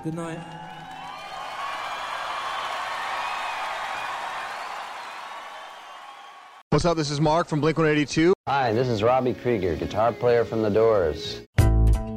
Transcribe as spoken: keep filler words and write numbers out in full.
Good night. What's up? This is Mark from Blink one eighty-two. Hi, this is Robbie Krieger, guitar player from The Doors.